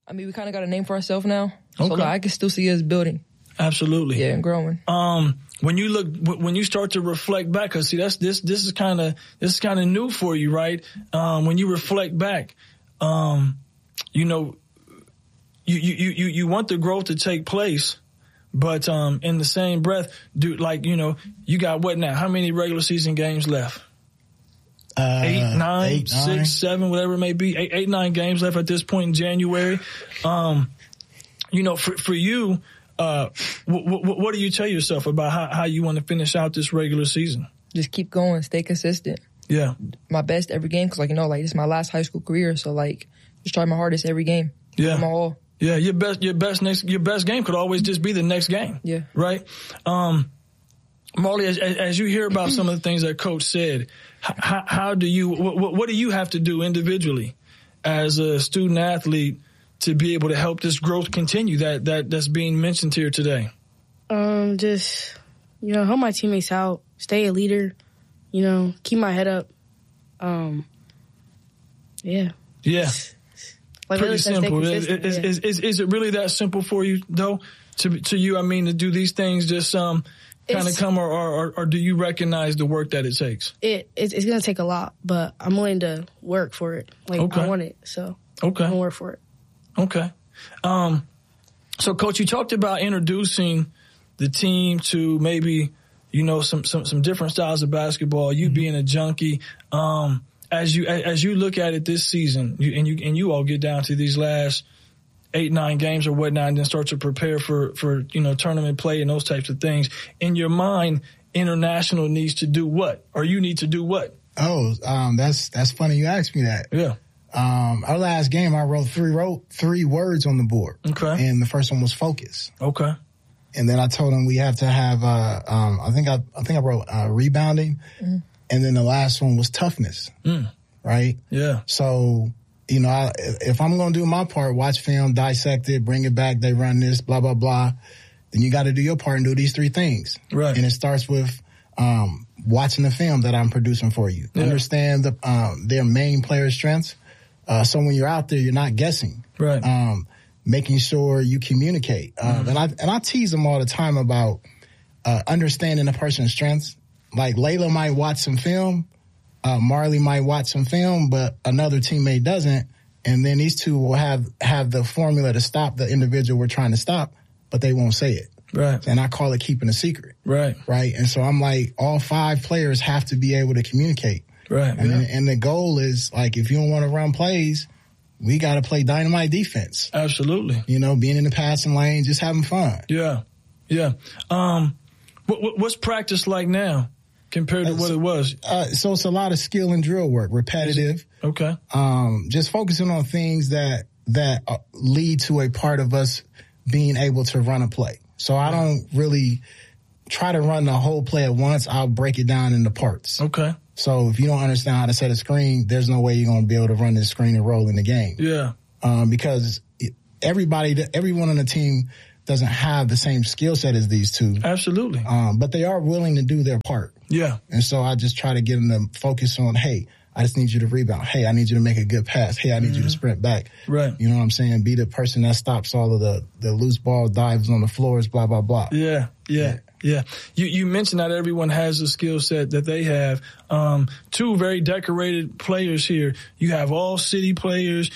I mean, we kind of got a name for ourselves now. Okay. So like, I can still see us building. Absolutely. Yeah, and growing. When you start to reflect back, cause see, this is kind of new for you, right? When you reflect back, you know, you want the growth to take place, but, in the same breath, you got what now? How many regular season games left? 8, 9, 6, 7, whatever it may be. 8, 9 games left at this point in January. You know, for you, what do you tell yourself about how you want to finish out this regular season? Just keep going, stay consistent. Yeah. My best every game, because, this is my last high school career, so, just try my hardest every game. Yeah. My all. Yeah, your best game could always just be the next game. Yeah. Right? Marley, as you hear about some of the things that Coach said, how do you, what do you have to do individually as a student athlete to be able to help this growth continue that's being mentioned here today? Just, help my teammates out, stay a leader, keep my head up. Yeah. Yeah. Pretty simple. Is it really that simple for you, though? To you, I mean, to do these things just kind of come, or do you recognize the work that it takes? It's going to take a lot, but I'm willing to work for it. Okay. I want it, so okay. I'm going to work for it. Okay. So, Coach, you talked about introducing the team to maybe, some different styles of basketball, you being a junkie. As you look at it this season, you all get down to these last 8, 9 games or whatnot, and then start to prepare for tournament play and those types of things. In your mind, International needs to do what, or you need to do what? Oh, that's funny you asked me that. Yeah. Our last game, I wrote three words on the board. Okay. And the first one was focus. Okay. And then I told them we have to have I think I wrote rebounding. Mm. And then the last one was toughness, right? Yeah. So, if I'm going to do my part, watch film, dissect it, bring it back, they run this, blah, blah, blah, then you got to do your part and do these 3 things. Right. And it starts with watching the film that I'm producing for you. Yeah. Understand their main player strengths. So when you're out there, you're not guessing. Right. Making sure you communicate. And I tease them all the time about understanding a person's strengths. Like Layla might watch some film, Marley might watch some film, but another teammate doesn't. And then these two will have the formula to stop the individual we're trying to stop, but they won't say it. Right. And I call it keeping a secret. Right. Right. And so I'm like, all 5 players have to be able to communicate. Right. And the goal is, if you don't want to run plays, we got to play dynamite defense. Absolutely. Being in the passing lane, just having fun. Yeah. Yeah. What's practice like now compared to what it was? So it's a lot of skill and drill work, repetitive. Okay. Just focusing on things that lead to a part of us being able to run a play. So I don't really try to run the whole play at once. I'll break it down into parts. Okay. So if you don't understand how to set a screen, there's no way you're going to be able to run this screen and roll in the game. Yeah. Because everyone on the team doesn't have the same skill set as these two. Absolutely. But they are willing to do their part. Yeah. And so I just try to get them to focus on, hey, I just need you to rebound. Hey, I need you to make a good pass. Hey, I need you to sprint back. Right. You know what I'm saying? Be the person that stops all of the loose ball dives on the floors, blah, blah, blah. Yeah. You mentioned that everyone has a skill set that they have. 2 very decorated players here. You have all city players,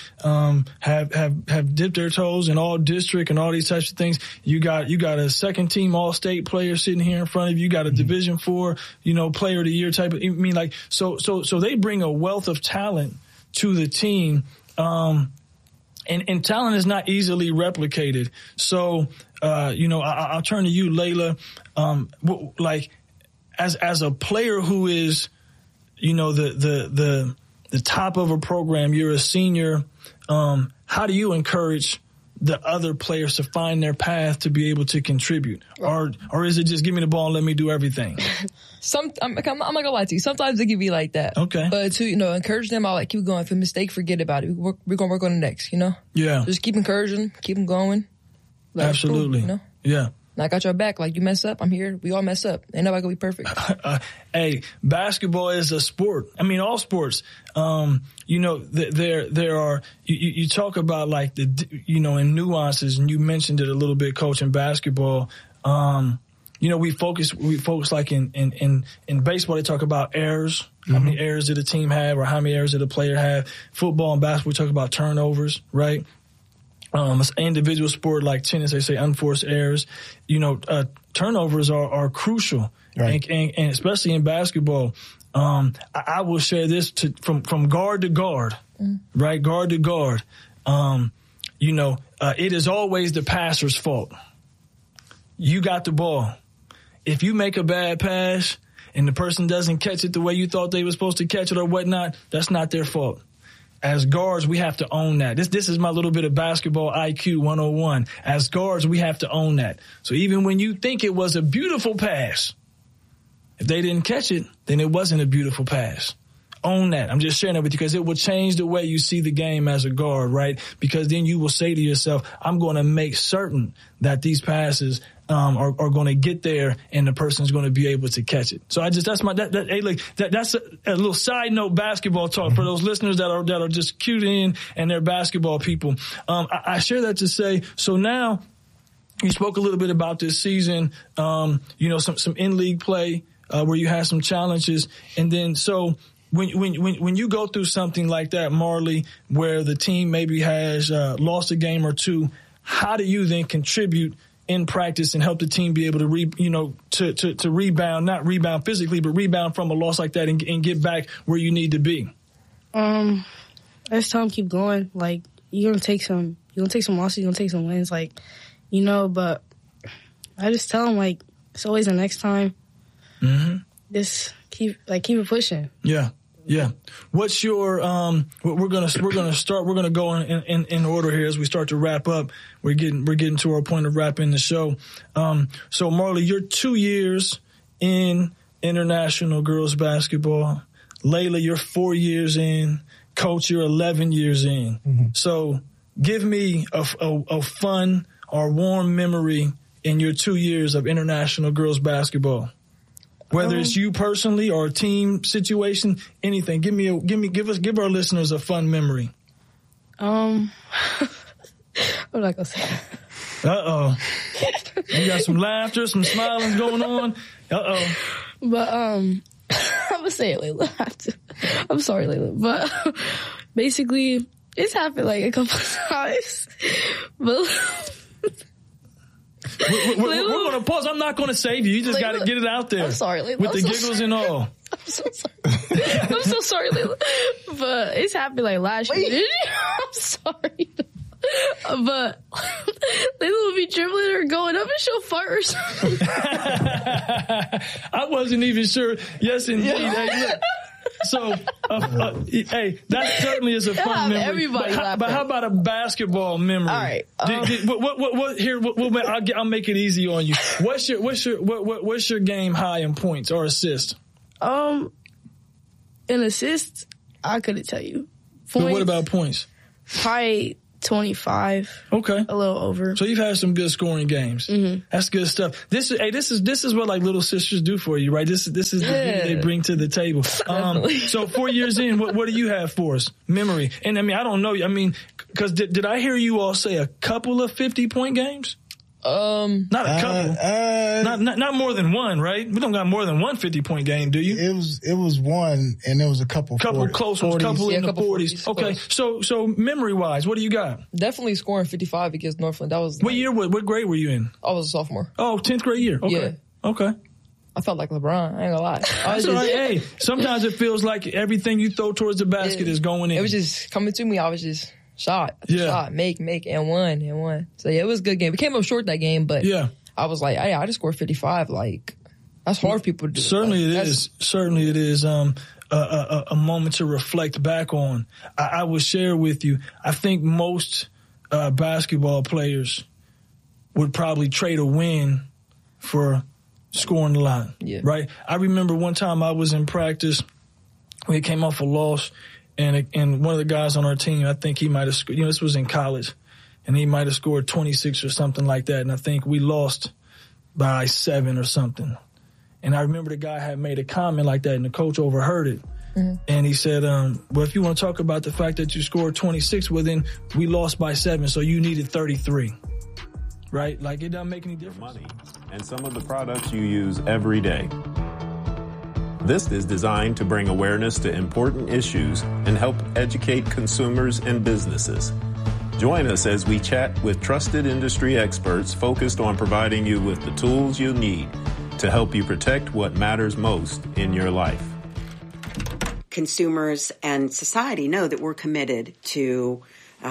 have dipped their toes in all district and all these types of things. You got a second team all state player sitting here in front of you. You got a Division IV, player of the year type of, so they bring a wealth of talent to the team. And talent is not easily replicated. So, I'll turn to you, Layla. As a player who is, the top of a program, you're a senior. How do you encourage the other players to find their path to be able to contribute? Or is it just give me the ball and let me do everything? I'm not gonna lie to you. Sometimes it can be like that. Okay. But to, encourage them, I'll keep going. If a mistake, forget about it. We're gonna work on the next, Yeah. Just keep encouraging, keep them going. Absolutely. Cool, Yeah. And I got your back. Like, you mess up, I'm here. We all mess up. Ain't nobody gonna be perfect. Hey, basketball is a sport. I mean, all sports. You know, there are, you talk about like in nuances, and you mentioned it a little bit, Coach, in basketball. You know, we focus like in baseball, they talk about errors, how many errors did a team have or how many errors did a player have. Football and basketball, we talk about turnovers, right? It's an individual sport like tennis, they say unforced errors. You know, turnovers are crucial, right? And especially in basketball. I will share this from guard to guard, right? Guard to guard. You know, it is always the passer's fault. You got the ball. If you make a bad pass and the person doesn't catch it the way you thought they were supposed to catch it or whatnot, that's not their fault. As guards, we have to own that. This is my little bit of basketball IQ 101. As guards, we have to own that. So even when you think it was a beautiful pass, if they didn't catch it, then it wasn't a beautiful pass. Own that. I'm just sharing that with you because it will change the way you see the game as a guard, right? Because then you will say to yourself, I'm going to make certain that these passes are going to get there and the person's going to be able to catch it. So that's a little side note basketball talk for those listeners that are just cued in and they're basketball people. I share that to say, so now you spoke a little bit about this season, you know, some in-league play, where you had some challenges. And then, so when you go through something like that, Marley, where the team maybe has lost a game or two, how do you then contribute in practice and help the team be able to to rebound, not rebound physically, but rebound from a loss like that and get back where you need to be? I just tell them keep going. Like, you're gonna take some losses, you're gonna take some wins, like, you know. But I just tell them, like, it's always the next time. Just keep it pushing. Yeah. What's your we're gonna go in order here as we start to wrap up. We're getting to our point of wrapping the show. So Marley, you're 2 years in international girls basketball. Layla, you're 4 years in. Coach, you're 11 years in. So give me a fun or warm memory in your 2 years of international girls basketball. Whether it's you personally or a team situation, anything. Give our listeners a fun memory. I'm not gonna say that. You got some laughter, some smiling going on. But I'm gonna say it, Layla. I'm sorry, Layla. But basically, it's happened like a couple of times. But we're going to pause. I'm not going to save you. You just got to get it out there. I'm sorry, Layla. With the giggles and all. I'm so sorry. I'm so sorry, Layla. But it's happened like last year. I'm sorry. But Layla will be dribbling or going up and she'll fart or something. I wasn't even sure. Yes, indeed. Hey, look. So, hey, that certainly is a fun memory. Everybody but how about a basketball memory? All right. I'll make it easy on you. What's your game high in points or assists? In assists, I couldn't tell you. Points, but what about points? Probably 25. Okay. A little over. So you've had some good scoring games. That's good stuff. This is what like little sisters do for you, right? This is the beauty they bring to the table. So 4 years in, what do you have for us? Memory. And I mean, I don't know. I mean, cause did I hear you all say a couple of 50-point games? Not a couple. Not more than one, right? We don't got more than one 50-point game, do you? It was one, and there was a couple close ones, couple in the 40s. Okay, so memory wise, what do you got? Definitely scoring 55 against Northland. That was what year? What grade were you in? I was a sophomore. Oh, 10th grade year. Okay. Yeah. Okay. I felt like LeBron. I ain't gonna lie. That's all right. Hey, sometimes it feels like everything you throw towards the basket is going in. It was just coming to me. I was just shot, make, and won. So yeah, it was a good game. We came up short that game, but I was like, I just scored 55. Like, that's hard for people to do. Certainly it is. A moment to reflect back on. I will share with you. I think most basketball players would probably trade a win for scoring a lot. Yeah. Right. I remember one time I was in practice. We came off a loss. And one of the guys on our team, I think he might have, this was in college, and he might have scored 26 or something like that. And I think we lost by 7 or something. And I remember the guy had made a comment like that, and the coach overheard it. Mm-hmm. And he said, well, if you want to talk about the fact that you scored 26, well, then we lost by 7, so you needed 33. Right? Like, it doesn't make any difference. Money and some of the products you use every day. This is designed to bring awareness to important issues and help educate consumers and businesses. Join us as we chat with trusted industry experts focused on providing you with the tools you need to help you protect what matters most in your life. Consumers and society know that we're committed to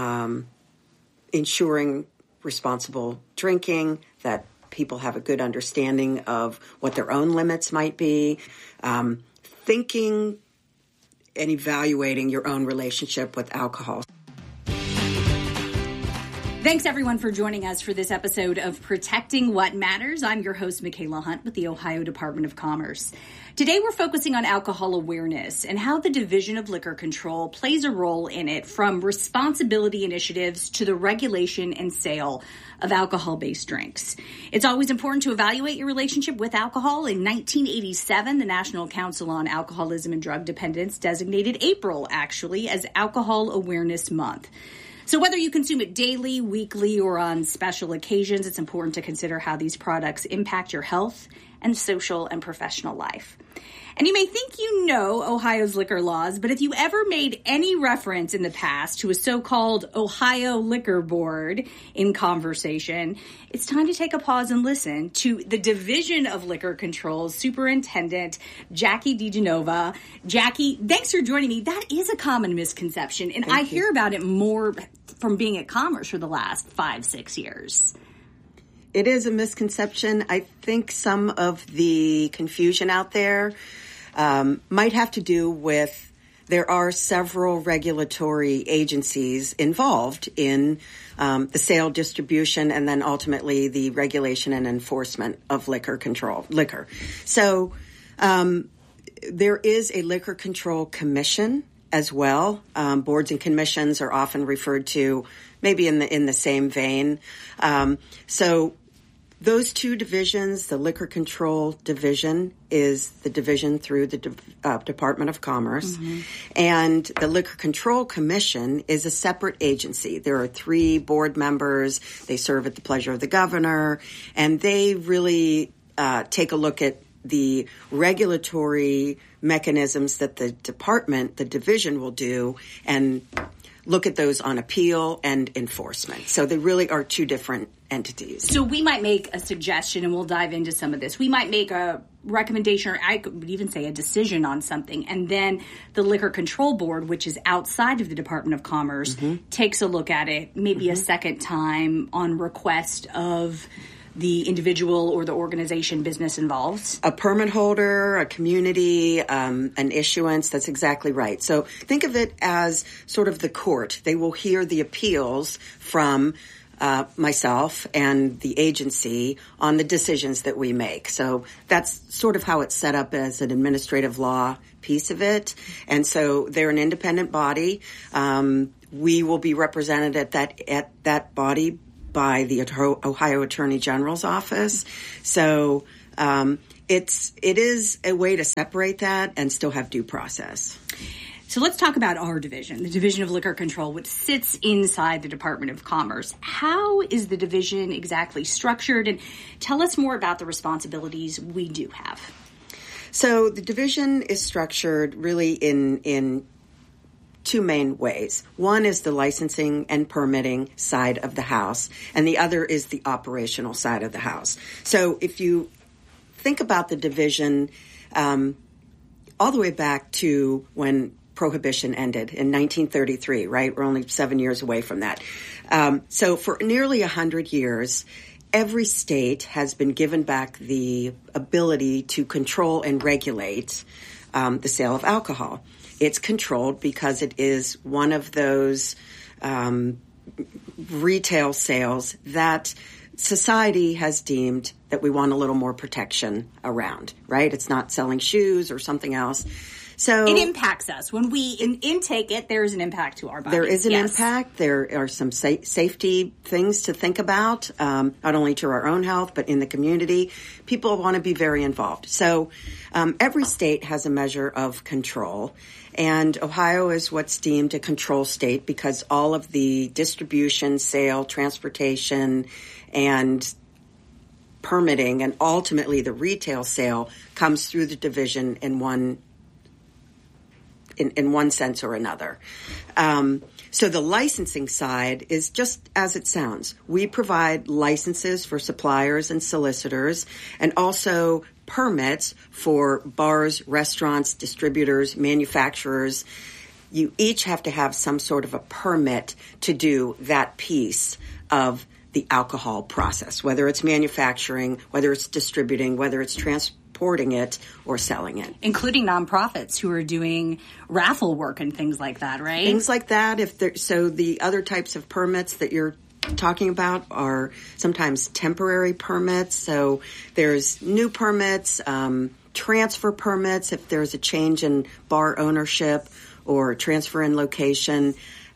ensuring responsible drinking, that people have a good understanding of what their own limits might be, thinking and evaluating your own relationship with alcohol. Thanks, everyone, for joining us for this episode of Protecting What Matters. I'm your host, Michaela Hunt, with the Ohio Department of Commerce. Today, we're focusing on alcohol awareness and how the Division of Liquor Control plays a role in it, from responsibility initiatives to the regulation and sale of alcohol-based drinks. It's always important to evaluate your relationship with alcohol. In 1987, the National Council on Alcoholism and Drug Dependence designated April, actually, as Alcohol Awareness Month. So whether you consume it daily, weekly, or on special occasions, it's important to consider how these products impact your health and social and professional life. And you may think you know Ohio's liquor laws, but if you ever made any reference in the past to a so-called Ohio Liquor Board in conversation, it's time to take a pause and listen to the Division of Liquor Control's Superintendent, Jackie DeGenova. Jackie, thanks for joining me. That is a common misconception, and I hear about it more from being at Commerce for the last 5-6 years. It is a misconception. I think some of the confusion out there might have to do with there are several regulatory agencies involved in the sale, distribution, and then ultimately the regulation and enforcement of liquor. So there is a Liquor Control Commission as well. Boards and commissions are often referred to maybe in the same vein. So those two divisions, the Liquor Control Division is the division through the Department of Commerce, and the Liquor Control Commission is a separate agency. There are 3 board members. They serve at the pleasure of the governor, and they really take a look at the regulatory mechanisms that the division will do, and look at those on appeal and enforcement. So they really are 2 different entities. So we might make a suggestion, and we'll dive into some of this. We might make a recommendation, or I could even say a decision on something, and then the Liquor Control Board, which is outside of the Department of Commerce, takes a look at it maybe a second time on request of the individual or the organization business involved. A permit holder, a community, an issuance. That's exactly right. So think of it as sort of the court. They will hear the appeals from myself and the agency on the decisions that we make. So that's sort of how it's set up as an administrative law piece of it. And so they're an independent body. We will be represented at that body by the Ohio Attorney General's office. So it is a way to separate that and still have due process. So let's talk about our division, the Division of Liquor Control, which sits inside the Department of Commerce. How is the division exactly structured? And tell us more about the responsibilities we do have. So the division is structured really in 2 main ways. One is the licensing and permitting side of the house, and the other is the operational side of the house. So if you think about the division all the way back to when Prohibition ended in 1933, right? We're only 7 years away from that. So for nearly 100 years, every state has been given back the ability to control and regulate the sale of alcohol. It's controlled because it is one of those retail sales that society has deemed that we want a little more protection around, right? It's not selling shoes or something else. So it impacts us. When we intake it, there is an impact to our bodies. There is an impact. There are some safety things to think about, not only to our own health, but in the community. People want to be very involved. So every state has a measure of control. And Ohio is what's deemed a control state because all of the distribution, sale, transportation, and permitting, and ultimately the retail sale comes through the division in one sense or another. So the licensing side is just as it sounds. We provide licenses for suppliers and solicitors, and also permits for bars, restaurants, distributors, manufacturers. You each have to have some sort of a permit to do that piece of the alcohol process, whether it's manufacturing, whether it's distributing, whether it's transporting it or selling it. Including nonprofits who are doing raffle work and things like that, right? Things like that. So the other types of permits that you're talking about are sometimes temporary permits. So there's new permits, transfer permits if there's a change in bar ownership or transfer in location.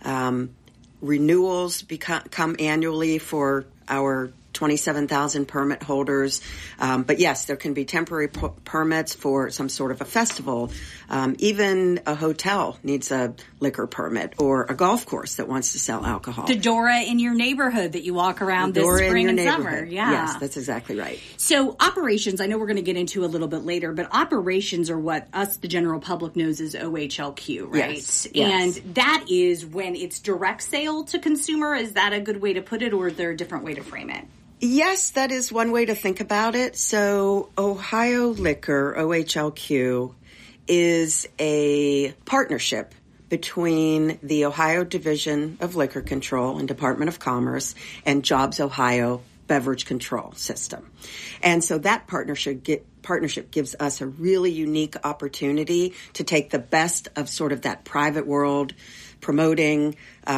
Renewals come annually for our 27,000 permit holders. But yes, there can be temporary permits for some sort of a festival. Even a hotel needs a liquor permit, or a golf course that wants to sell alcohol. The Dora in your neighborhood that you walk around this spring and summer. Yeah. Yes, that's exactly right. So operations, I know we're going to get into a little bit later, but operations are what us, the general public, knows as OHLQ, right? Yes. And that is when it's direct sale to consumer. Is that a good way to put it, or is there a different way to frame it? Yes, that is one way to think about it. So Ohio Liquor, OHLQ, is a partnership between the Ohio Division of Liquor Control and Department of Commerce and Jobs Ohio Beverage Control System. And so that partnership gives us a really unique opportunity to take the best of sort of that private world, promoting,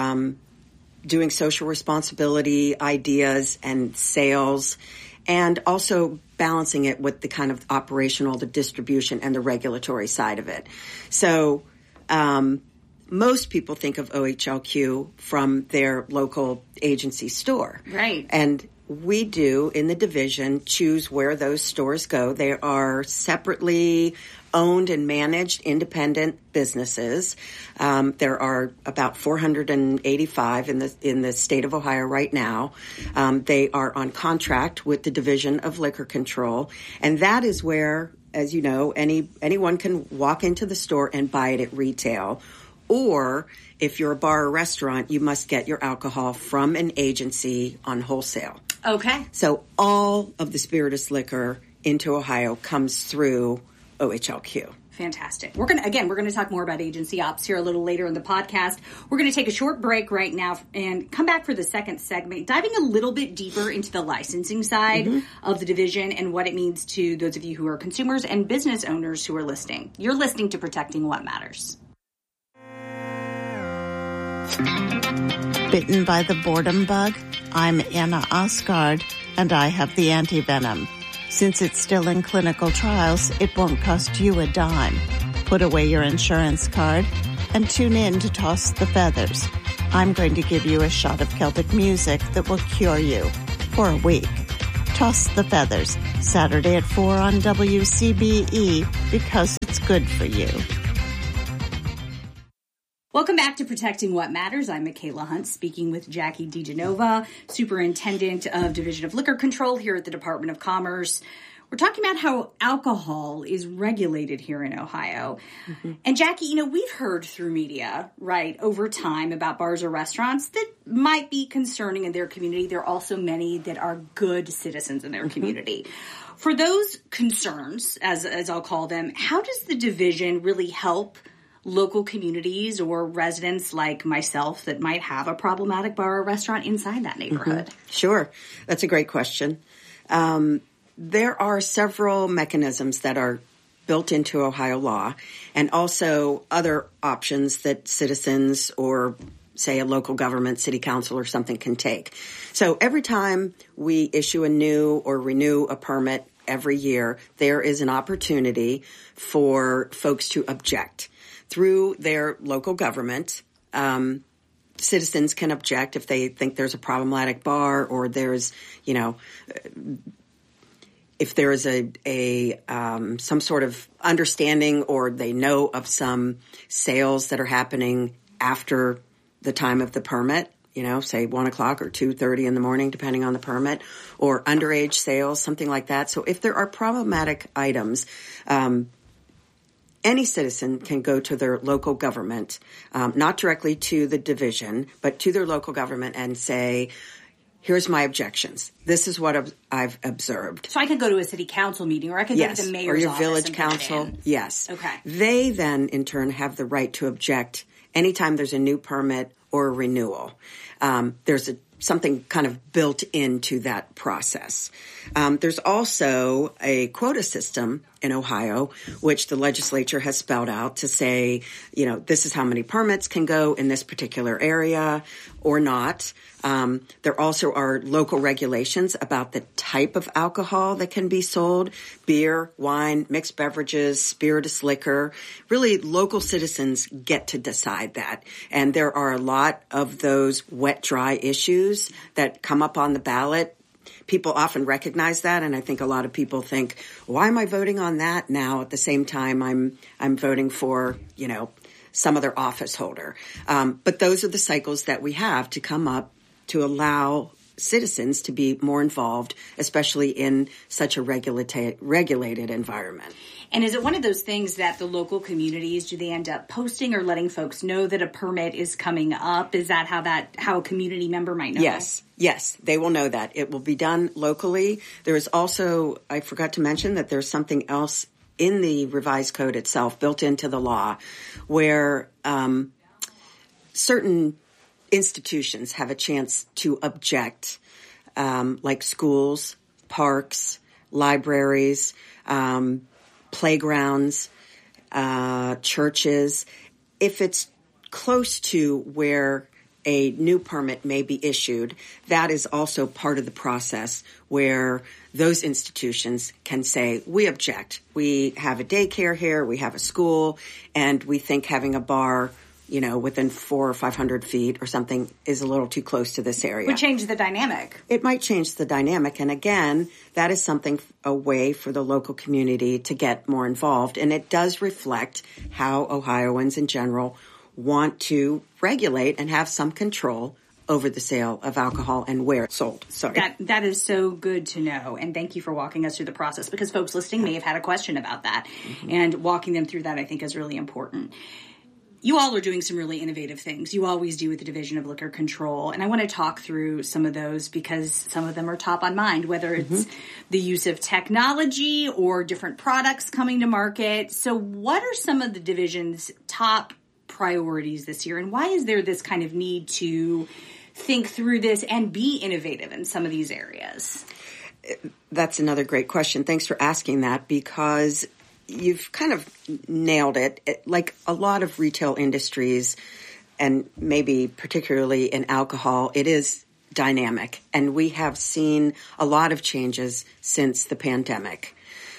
doing social responsibility ideas and sales, and also balancing it with the kind of operational, the distribution, and the regulatory side of it. So most people think of OHLQ from their local agency store. Right. And we do, in the division, choose where those stores go. They are separately owned and managed independent businesses. There are about 485 in the state of Ohio right now. They are on contract with the Division of Liquor Control, and that is where, as you know, anyone can walk into the store and buy it at retail. Or if you're a bar or restaurant, you must get your alcohol from an agency on wholesale. Okay. So all of the spirituous liquor into Ohio comes through OHLQ. Fantastic. We're going to talk more about agency ops here a little later in the podcast. We're going to take a short break right now and come back for the second segment, diving a little bit deeper into the licensing side of the division and what it means to those of you who are consumers and business owners who are listening. You're listening to Protecting What Matters. Bitten by the boredom bug? I'm Anna Osgard, and I have the anti-venom. Since it's still in clinical trials, it won't cost you a dime. Put away your insurance card and tune in to Toss the Feathers. I'm going to give you a shot of Celtic music that will cure you for a week. Toss the Feathers, Saturday at 4 on WCBE, because it's good for you. Welcome back to Protecting What Matters. I'm Michaela Hunt, speaking with Jackie DeGenova, Superintendent of Division of Liquor Control here at the Department of Commerce. We're talking about how alcohol is regulated here in Ohio. Mm-hmm. And Jackie, we've heard through media, right, over time about bars or restaurants that might be concerning in their community. There are also many that are good citizens in their community. For those concerns, as I'll call them, how does the division really help local communities or residents like myself that might have a problematic bar or restaurant inside that neighborhood? Mm-hmm. Sure. That's a great question. There are several mechanisms that are built into Ohio law, and also other options that citizens or, say, a local government, city council or something can take. So every time we issue a new or renew a permit every year, there is an opportunity for folks to object through their local government. Citizens can object if they think there's a problematic bar, or there's, if there is some sort of understanding, or they know of some sales that are happening after the time of the permit, say 1 o'clock or 2:30 in the morning, depending on the permit, or underage sales, something like that. So if there are problematic items, any citizen can go to their local government, not directly to the division, but to their local government and say, here's my objections. This is what I've observed. So I could go to a city council meeting, or I could go to the mayor's or your office village and council. Yes. Okay. They then, in turn, have the right to object anytime there's a new permit or a renewal. There's something kind of built into that process. There's also a quota system in Ohio, which the legislature has spelled out to say, this is how many permits can go in this particular area or not. There also are local regulations about the type of alcohol that can be sold: beer, wine, mixed beverages, spirituous liquor. Really, local citizens get to decide that. And there are a lot of those wet-dry issues that come up on the ballot. People often recognize that, and I think a lot of people think, why am I voting on that now at the same time I'm voting for, some other office holder? But those are the cycles that we have to come up to allow citizens to be more involved, especially in such a regulated environment. And is it one of those things that the local communities, do they end up posting or letting folks know that a permit is coming up? Is that how a community member might know? Yes, they will know that. It will be done locally. There is also, I forgot to mention that there's something else in the revised code itself, built into the law, where certain institutions have a chance to object, like schools, parks, libraries, playgrounds, churches. If it's close to where a new permit may be issued, that is also part of the process where those institutions can say, we object. We have a daycare here, we have a school, and we think having a bar, within 400 or 500 feet or something is a little too close to this area. Would change the dynamic. It might change the dynamic. And again, that is a way for the local community to get more involved. And it does reflect how Ohioans in general want to regulate and have some control over the sale of alcohol and where it's sold. Sorry. That is so good to know. And thank you for walking us through the process, because folks listening may have had a question about that. Mm-hmm. And walking them through that, I think, is really important. You all are doing some really innovative things. You always do with the Division of Liquor Control. And I want to talk through some of those because some of them are top on mind, whether it's the use of technology or different products coming to market. So what are some of the division's top priorities this year? And why is there this kind of need to think through this and be innovative in some of these areas? That's another great question. Thanks for asking that, because you've kind of nailed it. Like a lot of retail industries, and maybe particularly in alcohol, it is dynamic. And we have seen a lot of changes since the pandemic.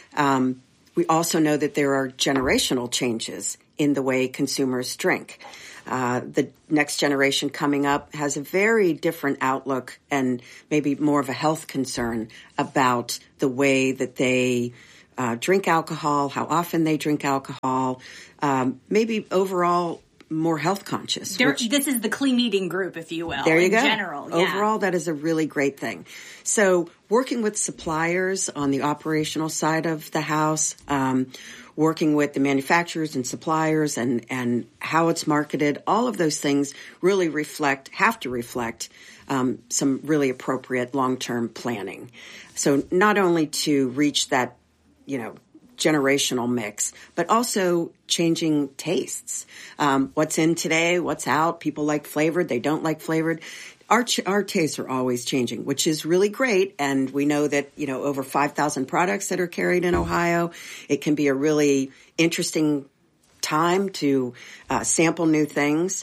We also know that there are generational changes in the way consumers drink. The next generation coming up has a very different outlook and maybe more of a health concern about the way that they drink alcohol, how often they drink alcohol, maybe overall more health conscious. This is the clean eating group, if you will. There you go. In general, yeah. Overall, that is a really great thing. So working with suppliers on the operational side of the house, working with the manufacturers and suppliers and how it's marketed, all of those things really have to reflect some really appropriate long-term planning. So not only to reach that, generational mix, but also changing tastes. What's in today, what's out, people like flavored, they don't like flavored. Our tastes are always changing, which is really great. And we know that, over 5,000 products that are carried in Ohio, it can be a really interesting time to sample new things.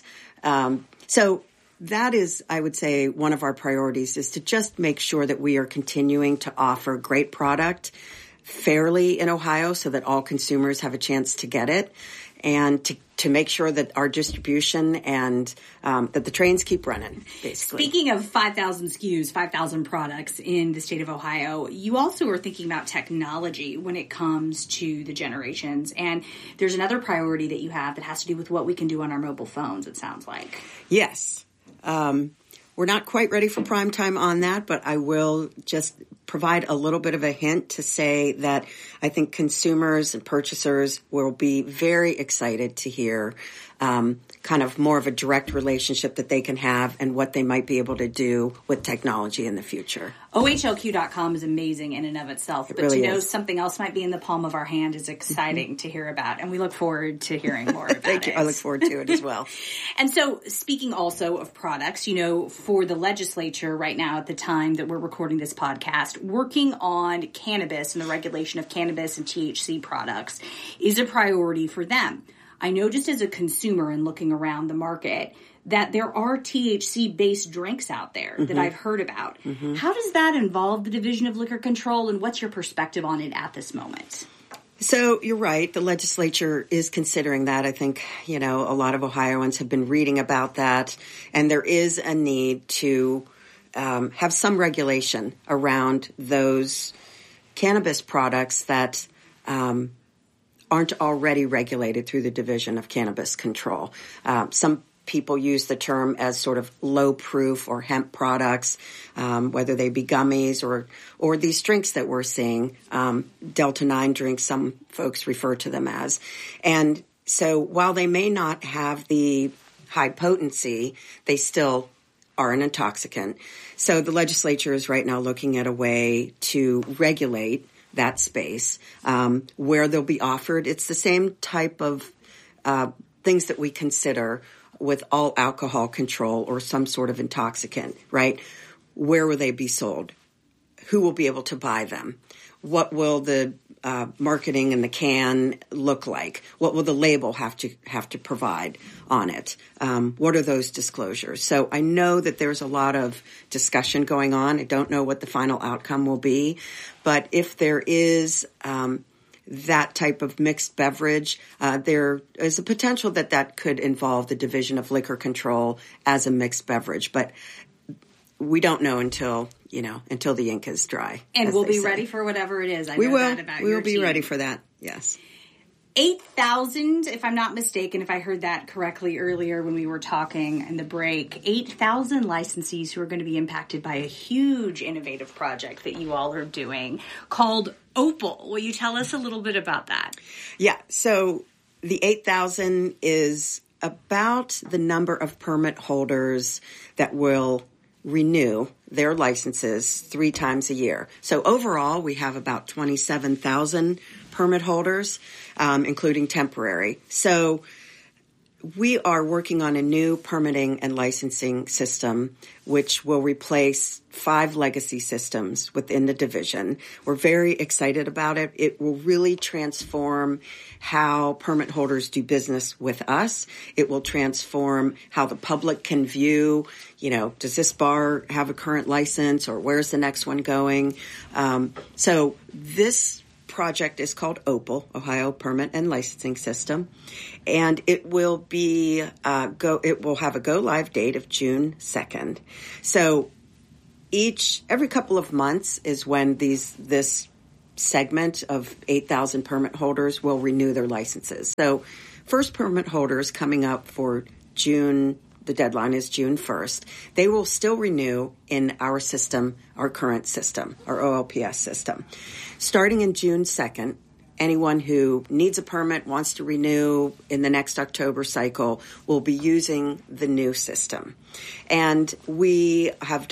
So that is, I would say, one of our priorities is to just make sure that we are continuing to offer great product fairly in Ohio so that all consumers have a chance to get it, and to make sure that our distribution and that the trains keep running, basically. Speaking of 5,000 SKUs, 5,000 products in the state of Ohio, you also are thinking about technology when it comes to the generations. And there's another priority that you have that has to do with what we can do on our mobile phones, it sounds like. Yes. We're not quite ready for prime time on that, but I will just provide a little bit of a hint to say that I think consumers and purchasers will be very excited to hear kind of more of a direct relationship that they can have and what they might be able to do with technology in the future. OHLQ.com is amazing in and of itself, but really to know something else might be in the palm of our hand is exciting to hear about, and we look forward to hearing more about Thank you. I look forward to it as well. And so, speaking also of products, you know, for the legislature right now at the time that we're recording this podcast, working on cannabis and the regulation of cannabis and THC products is a priority for them. I know just as a consumer and looking around the market that there are THC-based drinks out there that I've heard about. How does that involve the Division of Liquor Control, and what's your perspective on it at this moment? So you're right. The legislature is considering that. I think, you know, a lot of Ohioans have been reading about that, and there is a need to have some regulation around those cannabis products that aren't already regulated through the Division of Cannabis Control. Some people use the term as sort of low-proof or hemp products, whether they be gummies or these drinks that we're seeing, Delta-9 drinks, some folks refer to them as. And so while they may not have the high potency, they still are an intoxicant. So the legislature is right now looking at a way to regulate that space, where they'll be offered. It's the same type of things that we consider with all alcohol control or some sort of intoxicant, right? Where will they be sold? Who will be able to buy them? What will the marketing in the can look like? What will the label have to provide on it? What are those disclosures? So I know that there's a lot of discussion going on. I don't know what the final outcome will be, but if there is that type of mixed beverage, there is a potential that could involve the Division of Liquor Control as a mixed beverage, but we don't know until the ink is dry. And we'll be ready for whatever it is. We will be ready for that. Yes. 8,000, if I'm not mistaken, if I heard that correctly earlier when we were talking in the break, 8,000 licensees who are going to be impacted by a huge innovative project that you all are doing called Opal. Will you tell us a little bit about that? Yeah. So the 8,000 is about the number of permit holders that will renew their licenses 3 times a year. So overall, we have about 27,000 permit holders, including temporary. So we are working on a new permitting and licensing system, which will replace 5 legacy systems within the division. We're very excited about it. It will really transform how permit holders do business with us. It will transform how the public can view, does this bar have a current license, or where's the next one going? So this project is called Opal, Ohio Permit and Licensing System, and it will be it will have a go live date of June 2nd. So every couple of months is when this segment of 8,000 permit holders will renew their licenses. So first permit holders coming up for June. The deadline is June 1st. They will still renew in our system, our current system, our OLPS system. Starting in June 2nd, anyone who needs a permit, wants to renew in the next October cycle, will be using the new system. And we have